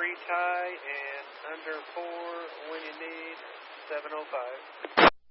3 tie and under 4 when you need 705.